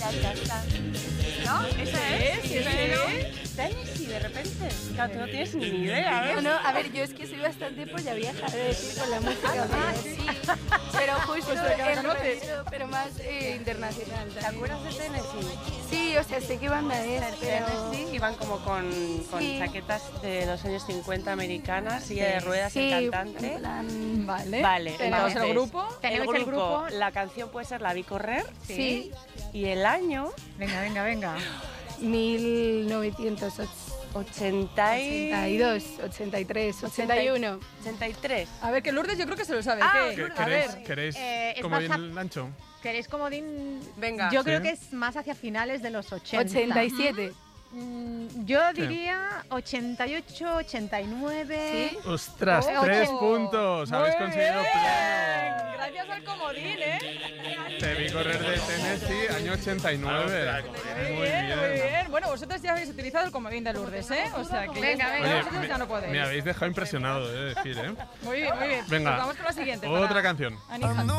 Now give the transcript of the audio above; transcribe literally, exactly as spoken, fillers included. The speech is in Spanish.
¿No? ¿Esa es? Sí, sí. Tennessee, de repente. Claro, tú no tienes ni idea, ¿eh? No, no, a ver, yo es que soy bastante polla vieja, de decir, con la música. Ah, pero sí, pero justo Pues la que la el conoces. rollo, pero más eh, internacional. ¿Te también. acuerdas de Tennessee? Sí, o sea, sé qué banda es, pero... Tennessee iban como con, con Sí. chaquetas de los años cincuenta americanas, silla de ruedas Sí, el cantante. en plan... Vale. Vale, Tenemos entonces, el grupo. El Tenemos grupo, el grupo. la canción puede ser La vi correr Sí, y el año Venga, venga, venga. mil novecientos ochenta y dos, ochenta y tres, ochenta y uno. ochenta y tres. A ver, que Lourdes yo creo que se lo sabe. Ah, ¿Qué? Lourdes. A ¿Queréis, ver. queréis Eh, es como más bien ancho? ¿Queréis comodín? Venga. Yo Sí. creo que es más hacia finales de los ochenta. ochenta y siete. Mm, yo diría ochenta y ocho, ochenta y nueve. ¿Sí? ¡Ostras! Oh, ¡Tres ocho. puntos! Habéis Muy conseguido bien. pleno. Gracias al comodín, ¿eh? Te vi correr de Tennessee, año ochenta y nueve. Muy bien, muy bien. Bueno, vosotros ya habéis utilizado el comodín de Lourdes, ¿eh? O sea que Venga, ya- venga. ya Oye, vosotros me, ya no podéis. me habéis dejado impresionado, he de decir, ¿eh? Muy bien, muy bien. Venga, Pues vamos con la siguiente. otra para canción. Anija.